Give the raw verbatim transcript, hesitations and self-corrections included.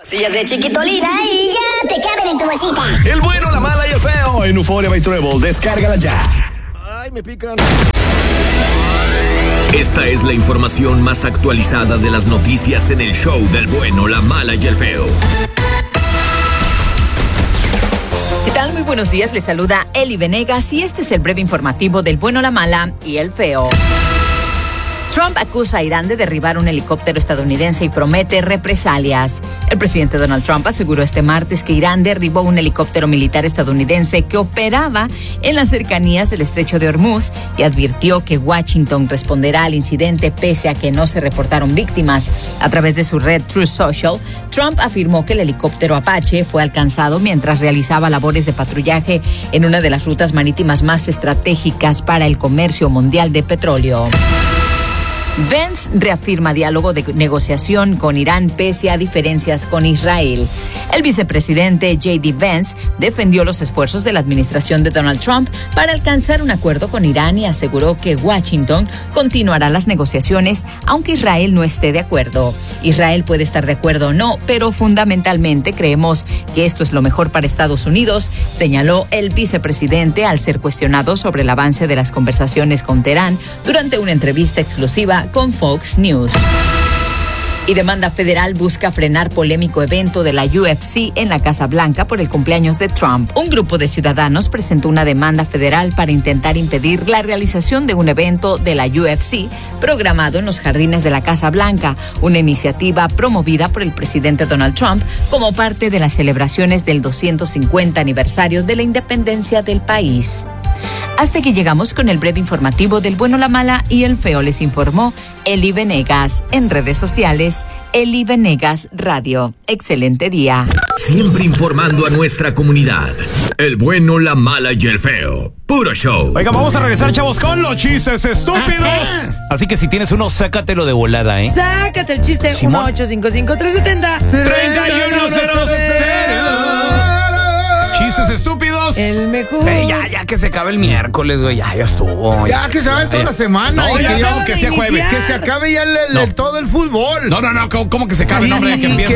Si ya de chiquitolina y ya te caben en tu bolsita. El bueno, la mala y el feo en Euphoria by Treble. Descárgala ya. Ay, me pican. Esta es la información más actualizada de las noticias en el show del bueno, la mala y el feo. ¿Qué tal? Muy buenos días, les saluda Eli Venegas y este es el breve informativo del bueno, la mala y el feo. Trump acusa a Irán de derribar un helicóptero estadounidense y promete represalias. El presidente Donald Trump aseguró este martes que Irán derribó un helicóptero militar estadounidense que operaba en las cercanías del estrecho de Hormuz y advirtió que Washington responderá al incidente pese a que no se reportaron víctimas. A través de su red Truth Social, Trump afirmó que el helicóptero Apache fue alcanzado mientras realizaba labores de patrullaje en una de las rutas marítimas más estratégicas para el comercio mundial de petróleo. Vance reafirma diálogo de negociación con Irán pese a diferencias con Israel. El vicepresidente J D Vance defendió los esfuerzos de la administración de Donald Trump para alcanzar un acuerdo con Irán y aseguró que Washington continuará las negociaciones aunque Israel no esté de acuerdo. Israel puede estar de acuerdo o no, pero fundamentalmente creemos que esto es lo mejor para Estados Unidos, señaló el vicepresidente al ser cuestionado sobre el avance de las conversaciones con Teherán durante una entrevista exclusiva con Fox News. Y demanda federal busca frenar polémico evento de la U F C en la Casa Blanca por el cumpleaños de Trump. Un grupo de ciudadanos presentó una demanda federal para intentar impedir la realización de un evento de la U F C programado en los jardines de la Casa Blanca, una iniciativa promovida por el presidente Donald Trump como parte de las celebraciones del doscientos cincuenta aniversario de la independencia del país. Hasta que llegamos con el breve informativo del bueno, la mala y el feo, les informó Eli Venegas. En redes sociales, Eli Venegas Radio. Excelente día. Siempre informando a nuestra comunidad. El bueno, la mala y el feo. Puro show. Oiga, vamos a regresar, chavos, con los chistes estúpidos. Así que si tienes uno, sácatelo de volada, ¿eh? Sácate el chiste. Simón. uno ocho cinco cinco tres siete cero treinta y uno cero cero. Chistes estúpidos. El mejor. Eh, ya, ya que se acabe el miércoles, güey. Ya, ya estuvo. Ya que se acabe toda la semana. No, y ya que, no, que sea jueves. que se acabe ya el, el- No. el- todo el fútbol. No, no, no, ¿cómo, cómo que se acabe? No, hombre, que empiece